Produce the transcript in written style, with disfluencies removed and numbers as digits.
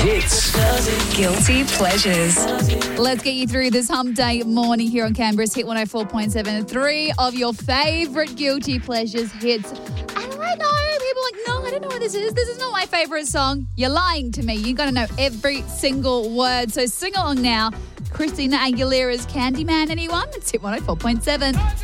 Hits. Guilty pleasures. Let's get you through this hump day morning here on Canberra's Hit 104.7. 3 of your favourite guilty pleasures hits. And I know people are like, no, I don't know what this is. This is not my favourite song. You're lying to me. You got to know every single word. So sing along now. Christina Aguilera's Candyman, anyone? It's Hit 104.7.